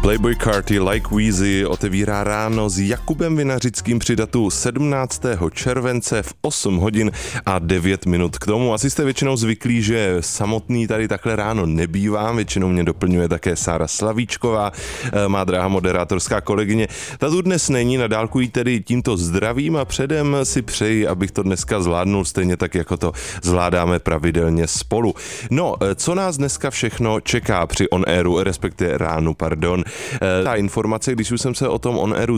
Playboi Carti Like Wheezy otevírá ráno s Jakubem Vinařickým při datu 17. července v 8 hodin a 9 minut. K tomu asi jste většinou zvyklí, že samotný tady takhle ráno nebývám, většinou mě doplňuje také Sára Slavíčková, má drahá moderátorská kolegyně. Ta tu dnes není, na dálku jí tedy tímto zdravím a předem si přeji, abych to dneska zvládnul stejně tak, jako to zvládáme pravidelně spolu. No, co nás dneska všechno čeká při on airu, respektive ránu, pardon. Ta informace, když už jsem se o tom on airu